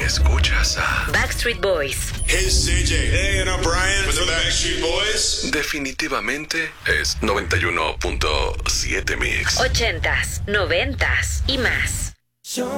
Escuchas a Backstreet Boys. Hey, it's CJ. Hey, and I'm Brian from the Backstreet Boys. Definitivamente es 91.7 Mix. 80s, 90s y más.